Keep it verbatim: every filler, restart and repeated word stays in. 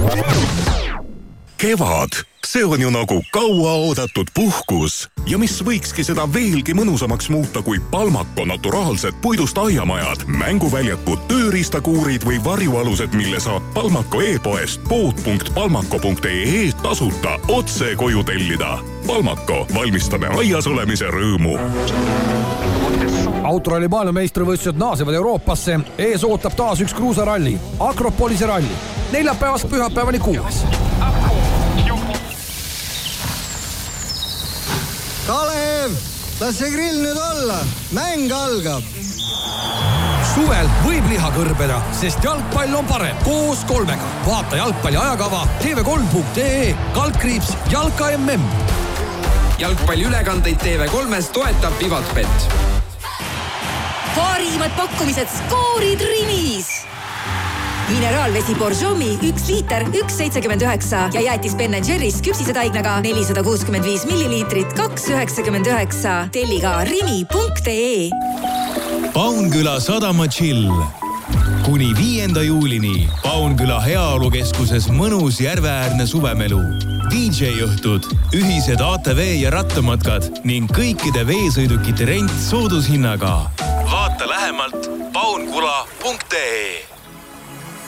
Kevad, see on ju nagu kauaoodatud puhkus ja mis võikski seda veelgi mõnusamaks muuta kui Palmako naturaalsed puidust aiamajad, mänguväljakud, tööriistakuurid või varjualused, mille saab Palmako e-poest pood punkt palmako punkt ee tasuta otse koju tellida. Palmako, valmistame aias olemise rõõmu. Autoralli maailmameistrivõistlused naasevad Euroopasse. Ees ootab taas üks kruusaralli, Akropolise ralli. Neljapäevast pühapäevani kuues. Kalev, las see grill nüüd olla. Mäng algab. Suvel võib liha kõrbeda, sest jalgpall on parem koos kolmega. Vaata jalgpalli ajakava T V kolm punkt ee, kaldkriips Jalka M M. Jalgpalli ülekandeid T V kolmes toetab Vivatbet. Parimad pakkumised skoorid Rimis. Mineraalvesi Borjomi üks liiter, üks seitsekümmend üheksa ja jäätis Ben and Jerry's küpsisetaignaga nelisada kuuskümmend viis milliliitrit, kaks üheksakümmend üheksa. Telli ka rimi punkt ee. Paunküla sadama chill. Kuni viienda juulini Paunküla heaolukeskuses mõnus järveäärne suvemelu. D J õhtud, ühised A T V ja rattamatkad ning kõikide veesõidukite rent soodushinnaga. Vaata lähemalt paunküla punkt ee.